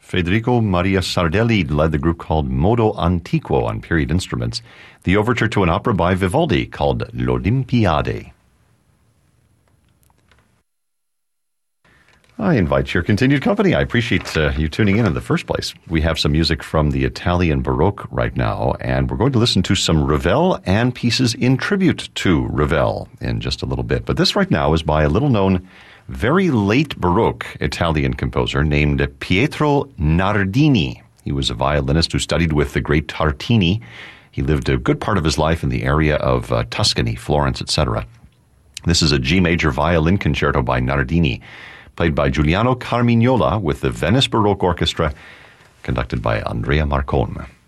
Federico Maria Sardelli led the group called Modo Antiquo on period instruments. The overture to an opera by Vivaldi called L'Olimpiade. I invite your continued company. I appreciate you tuning in the first place. We have some music from the Italian Baroque right now, and we're going to listen to some Ravel and pieces in tribute to Ravel in just a little bit. But this right now is by a little-known, very late Baroque Italian composer named Pietro Nardini. He was a violinist who studied with the great Tartini. He lived a good part of his life in the area of Tuscany, Florence, etc. This is a G major violin concerto by Nardini, played by Giuliano Carmignola with the Venice Baroque Orchestra, conducted by Andrea Marcon.